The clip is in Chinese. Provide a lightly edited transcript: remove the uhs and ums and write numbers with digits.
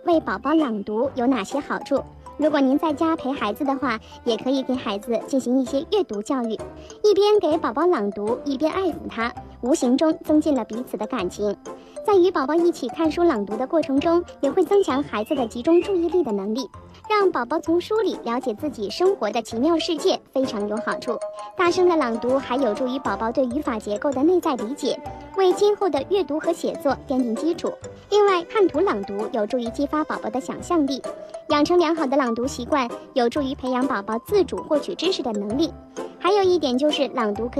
为宝宝朗读有哪些好处。如果您在家陪孩子的话，也可以给孩子进行一些阅读教育，一边给宝宝朗读，一边爱抚他，无形中增进了彼此的感情。在与宝宝一起看书朗读的过程中，也会增强孩子的集中注意力的能力，让宝宝从书里了解自己生活的奇妙世界，非常有好处。大声的朗读还有助于宝宝对语法结构的内在理解，为今后的阅读和写作奠定基础。另外，看图朗读有助于激发宝宝的想象力，养成良好的朗读习惯，有助于培养宝宝自主获取知识的能力。还有一点就是，朗读可以